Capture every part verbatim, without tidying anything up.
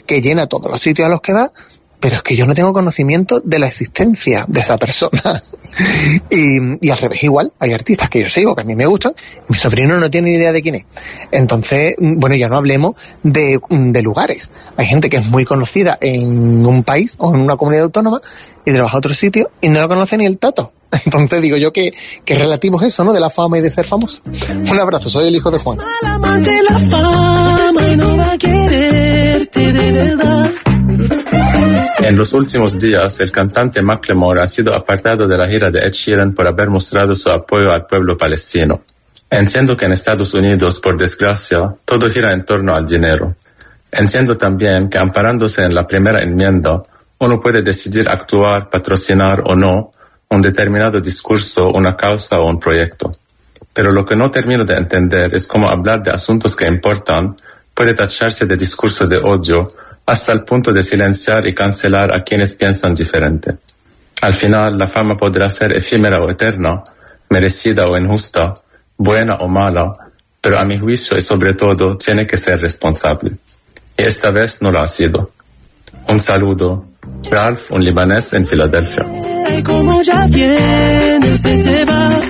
que llena todos los sitios a los que va, pero es que yo no tengo conocimiento de la existencia de esa persona. y, y al revés igual, hay artistas que yo sigo, que a mí me gustan, mi sobrino no tiene ni idea de quién es. Entonces, bueno, ya no hablemos de, de lugares. Hay gente que es muy conocida en un país o en una comunidad autónoma y trabaja en otro sitio y no lo conoce ni el tato. Entonces digo yo que, que relativo es eso, ¿no? De la fama y de ser famoso. Un abrazo, soy el hijo de Juan. La fama y no va a quererte de verdad. En los últimos días, el cantante Macklemore ha sido apartado de la gira de Ed Sheeran por haber mostrado su apoyo al pueblo palestino. Entiendo que en Estados Unidos, por desgracia, todo gira en torno al dinero. Entiendo también que, amparándose en la primera enmienda, uno puede decidir actuar, patrocinar o no un determinado discurso, una causa o un proyecto. Pero lo que no termino de entender es cómo hablar de asuntos que importan puede tacharse de discurso de odio hasta el punto de silenciar y cancelar a quienes piensan diferente. Al final, la fama podrá ser efímera o eterna, merecida o injusta, buena o mala, pero a mi juicio y sobre todo tiene que ser responsable. Y esta vez no lo ha sido. Un saludo. Ralph, un libanés en Filadelfia. Como ya viene, se te va.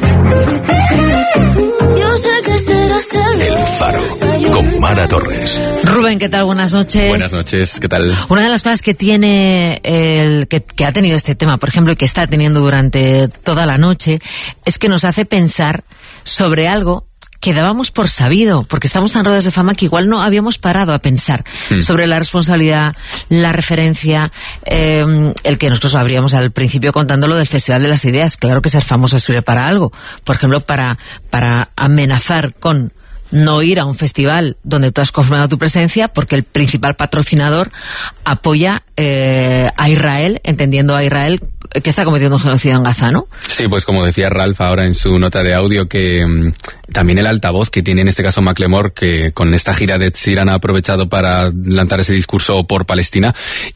Yo sé que serás el El Faro, con Mara Torres. Rubén, ¿qué tal? Buenas noches. Buenas noches, ¿qué tal? Una de las cosas que tiene el que, que ha tenido este tema, por ejemplo, y que está teniendo durante toda la noche, es que nos hace pensar sobre algo que dábamos por sabido, porque estamos tan rodeados de fama que igual no habíamos parado a pensar hmm. sobre la responsabilidad, la referencia, eh, el que nosotros habríamos al principio contando lo del Festival de las Ideas. Claro que ser famoso sirve para algo. Por ejemplo, para, para amenazar con no ir a un festival donde tú has confirmado tu presencia porque el principal patrocinador apoya eh, a Israel, entendiendo a Israel que está cometiendo un genocidio en Gaza, ¿no? Sí, pues como decía Ralph ahora en su nota de audio, que um, también el altavoz que tiene en este caso Macklemore, que con esta gira de Ed Sheeran ha aprovechado para lanzar ese discurso por Palestina,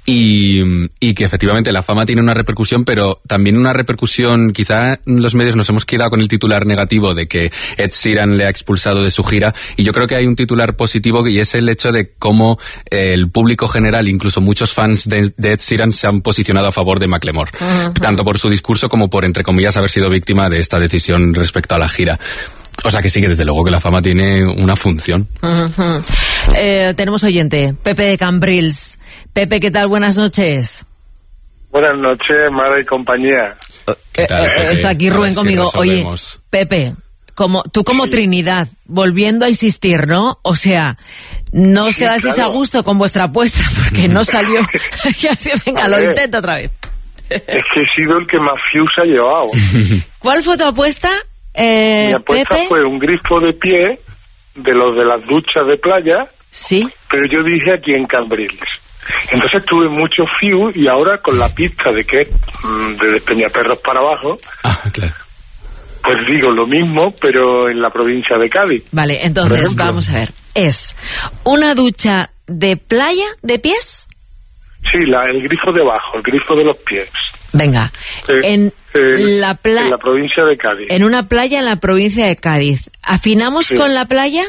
y, y que efectivamente la fama tiene una repercusión, pero también una repercusión, quizá los medios nos hemos quedado con el titular negativo de que Ed Sheeran le ha expulsado de su gira, y yo creo que hay un titular positivo y es el hecho de cómo eh, el público general, incluso muchos fans de, de Ed Sheeran, se han posicionado a favor de Macklemore. Uh-huh. Tanto por su discurso como por, entre comillas, haber sido víctima de esta decisión respecto a la gira. O sea que sí, que desde luego que la fama tiene una función. Uh-huh. Eh, tenemos oyente, Pepe de Cambrils. Pepe, ¿qué tal? Buenas noches. Buenas noches, Mara y compañía. ¿Qué tal, eh, está aquí Rubén conmigo. Si Oye, Pepe, como, tú como sí. Trinidad, volviendo a insistir, ¿no? O sea, no os sí, quedasteis claro. a gusto con vuestra apuesta porque no salió. Y así, venga, lo intento otra vez. Es que he sido el que más views ha llevado. ¿Cuál fue tu apuesta, eh, Mi apuesta Pepe? fue un grifo de pie de los de las duchas de playa. Sí. Pero yo dije aquí en Cambrils. Entonces tuve muchos views y ahora con la pista de que mmm, de Despeñaperros para abajo, ah, claro. pues digo lo mismo, pero en la provincia de Cádiz. Vale, entonces vamos a ver. ¿Es una ducha de playa de pies? Sí, la, el grifo de abajo, el grifo de los pies. Venga, eh, en, eh, la pla- en la provincia de Cádiz. En una playa en la provincia de Cádiz. ¿Afinamos sí. con la playa?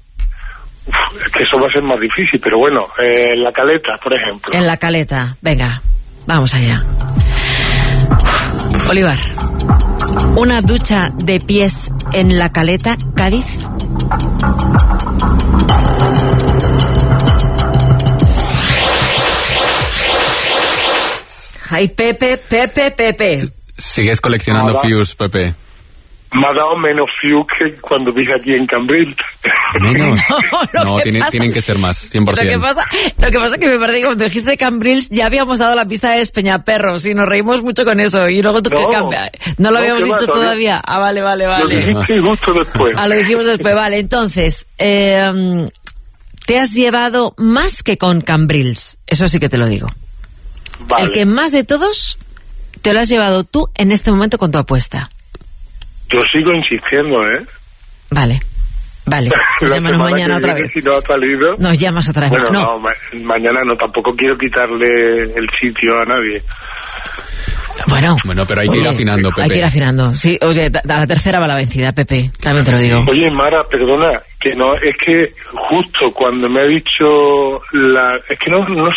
Uf, es que eso va a ser más difícil, pero bueno, eh, en la Caleta, por ejemplo. En la Caleta, venga, vamos allá. Olivar, ¿una ducha de pies en la Caleta, Cádiz? Ay, Pepe, Pepe, Pepe. Sigues coleccionando Nada. views, Pepe. Me ha dado menos views que cuando dije aquí en Cambrils. ¿Menos? No, no, tiene, tienen que ser más, cien por ciento. Lo que pasa, lo que pasa es que me perdí, cuando dijiste Cambrils ya habíamos dado la pista de Despeñaperros y nos reímos mucho con eso. Y luego tú No, que cambia. No lo no, habíamos que dicho va, todavía. Ah, vale, vale, Lo vale. dijiste justo después. Ah, lo dijimos después, vale. Entonces, eh, te has llevado más que con Cambrils. Eso sí que te lo digo. Vale. El que más de todos te lo has llevado tú en este momento con tu apuesta. Yo sigo insistiendo, ¿eh? Vale, vale. Pues llámanos mañana otra vez. Si no ha salido... Nos llamas otra vez. Bueno, no, no ma- mañana no, tampoco quiero quitarle el sitio a nadie. Bueno, bueno, pero hay que ir afinando, Pepe. Hay que ir afinando. Sí, oye, a la tercera va la vencida, Pepe. También te lo digo. Oye, Mara, perdona, que no, es que justo cuando me ha dicho la... Es que no, no